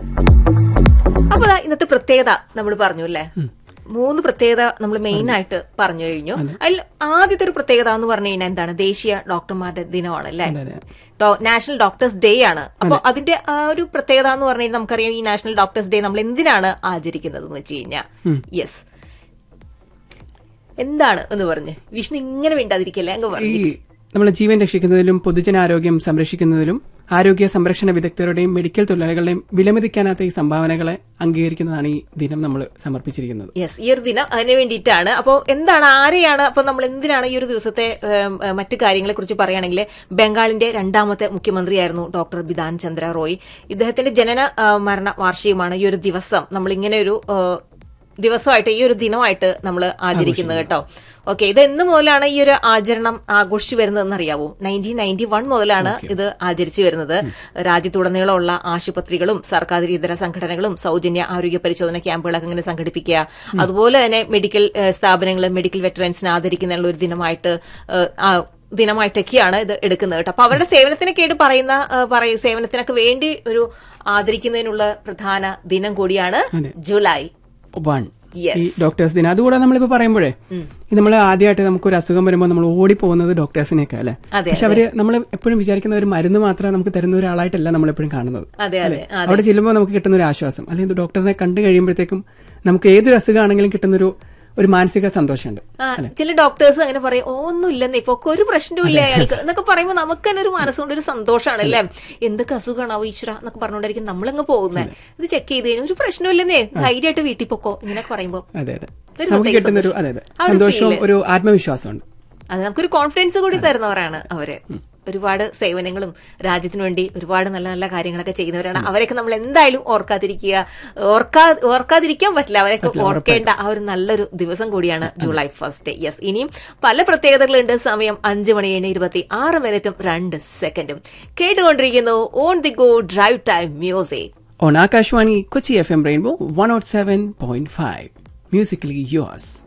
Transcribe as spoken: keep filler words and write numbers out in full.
അപ്പൊ ഇന്നത്തെ പ്രത്യേകത നമ്മൾ പറഞ്ഞു അല്ലേ, മൂന്ന് പ്രത്യേകത നമ്മൾ മെയിൻ ആയിട്ട് പറഞ്ഞു കഴിഞ്ഞു. അതിൽ ആദ്യത്തെ ഒരു പ്രത്യേകത എന്ന് പറഞ്ഞു കഴിഞ്ഞാൽ എന്താണ്, ദേശീയ ഡോക്ടർമാരുടെ ദിനമാണ് അല്ലേ, നാഷണൽ ഡോക്ടേഴ്സ് ഡേ ആണ്. അപ്പൊ അതിന്റെ ആ ഒരു പ്രത്യേകത എന്ന് പറഞ്ഞു കഴിഞ്ഞാൽ നമുക്കറിയാം ഈ നാഷണൽ ഡോക്ടേഴ്സ് ഡേ നമ്മൾ എന്തിനാണ് ആചരിക്കുന്നത് എന്ന് വെച്ച് കഴിഞ്ഞാൽ, യെസ് എന്താണ് എന്ന് പറഞ്ഞ് വിഷ്ണു ഇങ്ങനെ വേണ്ടാതിരിക്കല്ലേ അങ്ങ് പറഞ്ഞു. നമ്മളെ ജീവൻ രക്ഷിക്കുന്നതിലും പൊതുജനാരോഗ്യം സംരക്ഷിക്കുന്നതിലും ആരോഗ്യ സംരക്ഷണ വിദഗ്ധരുടെയും മെഡിക്കൽ തൊഴിലാളികളുടെയും വിലമതിക്കാനാത്ത ഈ സംഭാവനകളെ അംഗീകരിക്കുന്നതാണ് ഈ ദിനം നമ്മൾ സമർപ്പിച്ചിരിക്കുന്നത്. യെസ്, ഈ ഒരു ദിനം അതിന് വേണ്ടിയിട്ടാണ്. അപ്പോൾ എന്താണ്, ആരെയാണ്, അപ്പൊ നമ്മൾ എന്തിനാണ് ഈ ഒരു ദിവസത്തെ മറ്റു കാര്യങ്ങളെ കുറിച്ച് പറയുകയാണെങ്കിൽ, ബംഗാളിന്റെ രണ്ടാമത്തെ മുഖ്യമന്ത്രിയായിരുന്നു ഡോക്ടർ ബിധാൻ ചന്ദ്ര റോയ്. ഇദ്ദേഹത്തിന്റെ ജനന മരണ വാർഷികമാണ് ഈ ഒരു ദിവസം നമ്മൾ ഇങ്ങനെ ഒരു ദിവസമായിട്ട് ഈ ഒരു ദിനമായിട്ട് നമ്മൾ ആചരിക്കുന്നത് കേട്ടോ. ഓക്കെ, ഇത് എന്ന് മുതലാണ് ഈ ഒരു ആചരണം ആഘോഷിച്ചു വരുന്നതെന്ന് അറിയാവൂ? നയൻറ്റീൻ നയൻറ്റി വൺ മുതലാണ് ഇത് ആചരിച്ചു വരുന്നത്. രാജ്യത്തുടനീളമുള്ള ആശുപത്രികളും സർക്കാർ ഇതര സംഘടനകളും സൗജന്യ ആരോഗ്യ പരിശോധന ക്യാമ്പുകളൊക്കെ ഇങ്ങനെ സംഘടിപ്പിക്കുക, അതുപോലെ തന്നെ മെഡിക്കൽ സ്ഥാപനങ്ങൾ മെഡിക്കൽ വെറ്ററൻസിനെ ആദരിക്കുന്നതിനുള്ള ഒരു ദിനമായിട്ട് ദിനമായിട്ടൊക്കെയാണ് ഇത് എടുക്കുന്നത് കേട്ടോ. അപ്പൊ അവരുടെ സേവനത്തിനൊക്കെ ആയിട്ട് പറയുന്ന പറയും സേവനത്തിനൊക്കെ വേണ്ടി ഒരു ആദരിക്കുന്നതിനുള്ള പ്രധാന ദിനം കൂടിയാണ് ജൂലൈ വൺ, ഈ ഡോക്ടേഴ്സ് ദിനം. അതുകൂടെ നമ്മളിപ്പോ പറയുമ്പോഴേ നമ്മൾ ആദ്യമായിട്ട് നമുക്കൊരു അസുഖം വരുമ്പോൾ നമ്മൾ ഓടിപ്പോകുന്നത് ഡോക്ടേഴ്സിനെയൊക്കെ അല്ലെ. പക്ഷെ അവര് നമ്മൾ എപ്പോഴും വിചാരിക്കുന്ന ഒരു മരുന്ന് മാത്രം നമുക്ക് തരുന്ന ഒരാളായിട്ടല്ല നമ്മൾ എപ്പോഴും കാണുന്നത്. അവിടെ ചെല്ലുമ്പോൾ നമുക്ക് കിട്ടുന്ന ഒരു ആശ്വാസം, അല്ലെങ്കിൽ ഡോക്ടറിനെ കണ്ടു കഴിയുമ്പോഴത്തേക്കും നമുക്ക് ഏതൊരു അസുഖമാണെങ്കിലും കിട്ടുന്നൊരു ഒരു മാനസിക സന്തോഷമുണ്ട്. ചില ഡോക്ടേഴ്സ് അങ്ങനെ പറയും, ഓ ഒന്നും ഇല്ലെന്നേ ഇപ്പൊ ഒരു പ്രശ്നവും ഇല്ല അയാൾക്ക് എന്നൊക്കെ പറയുമ്പോൾ നമുക്ക് തന്നെ ഒരു മനസ്സുകൊണ്ട് ഒരു സന്തോഷമാണ് അല്ലേ. എന്തൊക്കെ അസുഖമാണോ ഈശ്വര എന്നൊക്കെ പറഞ്ഞുകൊണ്ടായിരിക്കും നമ്മളങ്ങ് പോകുന്നത്. ഇത് ചെക്ക് ചെയ്ത് കഴിഞ്ഞാൽ ഒരു പ്രശ്നമില്ലെന്നേ, ധൈര്യമായിട്ട് വീട്ടിൽ പൊക്കോ ഇങ്ങനെയൊക്കെ പറയുമ്പോൾ നമുക്ക് കിട്ടുന്നൊരു സന്തോഷവും ഒരു ആത്മവിശ്വാസമുണ്ട്. അത് നമുക്കൊരു കോൺഫിഡൻസ് കൂടി തരുന്നവരാണ് അവര്. ഒരുപാട് സേവനങ്ങളും രാജ്യത്തിന് വേണ്ടി ഒരുപാട് നല്ല നല്ല കാര്യങ്ങളൊക്കെ ചെയ്യുന്നവരാണ്. അവരൊക്കെ നമ്മൾ എന്തായാലും ഓർക്കാതിരിക്കുക ഓർക്കാ ഓർക്കാതിരിക്കാൻ പറ്റില്ല. അവരൊക്കെ ഓർക്കേണ്ട ആ ഒരു നല്ലൊരു ദിവസം കൂടിയാണ് ജൂലൈ ഫസ്റ്റ്. യെസ്, ഇനിയും പല പ്രത്യേകതകളുണ്ട്. സമയം അഞ്ചു മണി ഏഴ് ഇരുപത്തി ആറ് മിനിറ്റും രണ്ട് സെക്കൻഡും. കേട്ടുകൊണ്ടിരിക്കുന്നു on the go drive time music on Akashvani Kochi F M rainbow one vote seven point five. Musically yours.